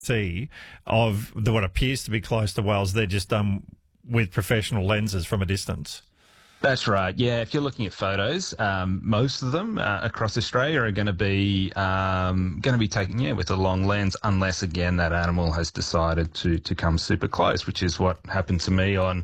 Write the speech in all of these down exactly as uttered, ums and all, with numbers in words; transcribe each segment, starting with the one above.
see of the, what appears to be close to whales. They're just done with professional lenses from a distance. That's right. Yeah, if you're looking at photos, um, most of them uh, across Australia are going to be um, going to be taken, yeah, with a long lens, unless again that animal has decided to to come super close, which is what happened to me on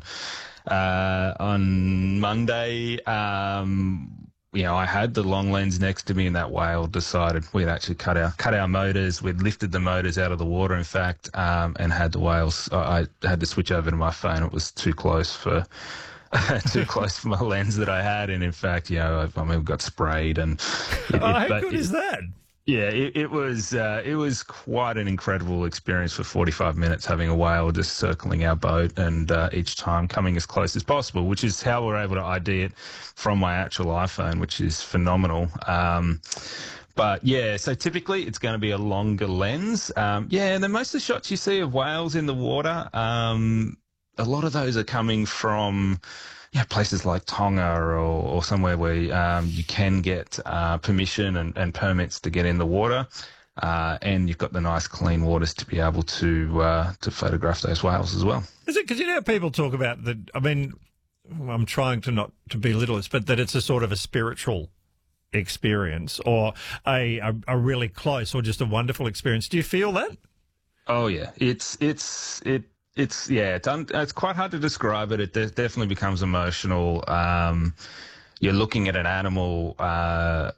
uh, on Monday. Um, you know, I had the long lens next to me, and that whale decided we'd actually cut our cut our motors. We'd lifted the motors out of the water, in fact, um, and had the whales. I, I had to switch over to my phone. It was too close for. too close for my lens that I had, and in fact, you know, I, I mean, we got sprayed, and it, oh, how good it, is that? Yeah, it, it was uh, it was quite an incredible experience for forty-five minutes having a whale just circling our boat, and uh, each time coming as close as possible, which is how we're able to I D it from my actual iPhone, which is phenomenal. Um, But yeah, so typically it's going to be a longer lens. Um, yeah, and then most of the shots you see of whales in the water, um, a lot of those are coming from yeah, places like Tonga or, or somewhere where um, you can get uh, permission and, and permits to get in the water, uh, and you've got the nice clean waters to be able to uh, to photograph those whales as well. Is it because you know people talk about that? I mean, I'm trying to not to belittle this, but that it's a sort of a spiritual experience or a, a a really close or just a wonderful experience. Do you feel that? Oh yeah, it's it's it. It's, yeah, it's, un, it's quite hard to describe it. It de- definitely becomes emotional. Um, you're looking at an animal uh,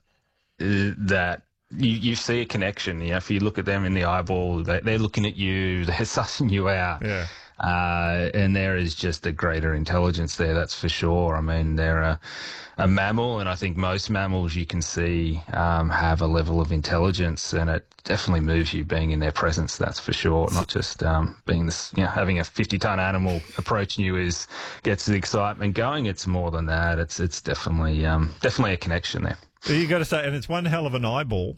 that you, you see a connection. You know, if you look at them in the eyeball, they, they're looking at you, they're sussing you out. Yeah. Uh, and there is just a greater intelligence there, that's for sure. I mean, they're a, a mammal, and I think most mammals you can see um, have a level of intelligence, and it definitely moves you being in their presence, that's for sure. Not just um, being this, you know, having a fifty-ton animal approaching you is gets the excitement going. It's more than that. It's it's definitely um, definitely a connection there. So you got to say, and it's one hell of an eyeball.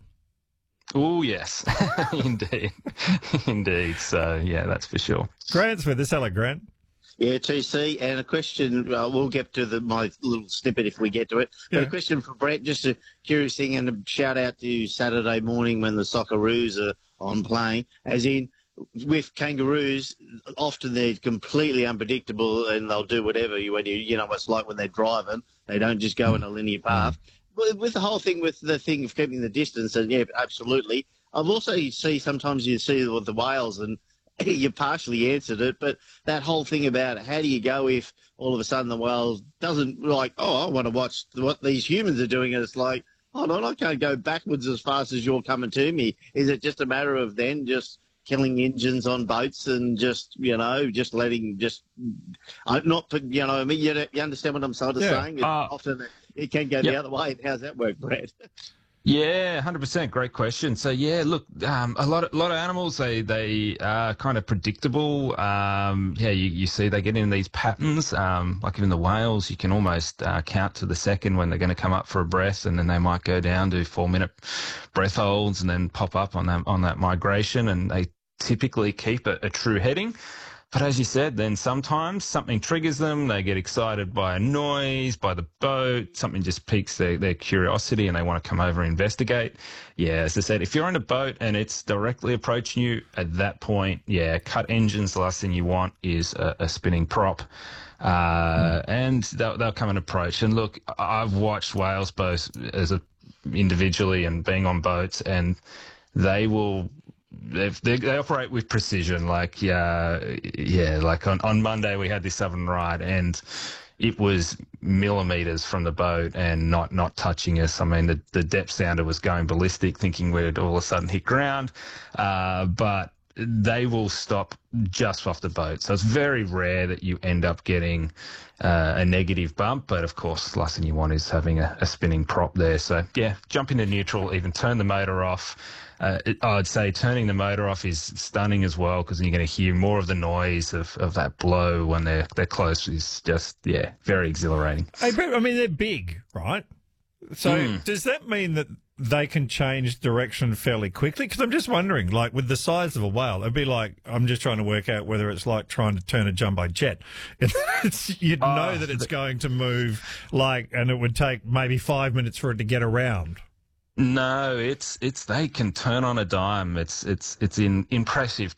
Oh, yes, indeed. Indeed. So, yeah, that's for sure. Grant's with us. Hello, Grant. Yeah, T C, and a question, uh, we'll get to the my little snippet if we get to it, but yeah. a question for Brett, just a curious thing, and a shout out to Saturday morning when the Socceroos are on playing, as in, with kangaroos, often they're completely unpredictable and they'll do whatever, you, when you, you know, it's like when they're driving, they don't just go in a linear path. With, with the whole thing, with the thing of keeping the distance, and yeah, absolutely. I've also you see sometimes you see with the whales, and you partially answered it, but that whole thing about how do you go if all of a sudden the whale doesn't like, oh, I want to watch what these humans are doing, and it's like, hold on, I can't go backwards as fast as you're coming to me. Is it just a matter of then just killing engines on boats and just, you know, just letting just uh, not put, you know, I mean, you, you understand what I'm sort of yeah. saying? It, Uh, often it, it can go yep. the other way. How's that work, Brett? Yeah, one hundred percent. Great question. So yeah, look, um, a lot of, a lot of animals, they, they are kind of predictable. Um, yeah, you, you see they get in these patterns. Um, like even the whales, you can almost uh, count to the second when they're going to come up for a breath, and then they might go down to four minute breath holds and then pop up on that, on that migration, and they typically keep a, a true heading. But as you said, then sometimes something triggers them. They get excited by a noise, by the boat. Something just piques their, their curiosity and they want to come over and investigate. Yeah, as I said, if you're in a boat and it's directly approaching you at that point, yeah, cut engines. The last thing you want is a, a spinning prop. Uh, mm. And they'll, they'll come and approach. And look, I've watched whales both as a, individually and being on boats, and they will... They, they operate with precision. Like, yeah, yeah, like on, on Monday we had this Southern Ride, and it was millimeters from the boat and not, not touching us. I mean, the, the depth sounder was going ballistic, thinking we'd all of a sudden hit ground. Uh, but they will stop just off the boat. So it's very rare that you end up getting uh, a negative bump. But of course, the last thing you want is having a, a spinning prop there. So yeah, jump into neutral, even turn the motor off. Uh, it, I'd say turning the motor off is stunning as well, because you're going to hear more of the noise of, of that blow when they're they're close. Is just, yeah, very exhilarating. Hey, but, I mean, they're big, right? So mm. does that mean that they can change direction fairly quickly? Because I'm just wondering, like with the size of a whale, it'd be like, I'm just trying to work out whether it's like trying to turn a jumbo jet. It's, you'd oh, know that it's going to move, like, and it would take maybe five minutes for it to get around. No, it's it's they can turn on a dime. It's it's it's in impressive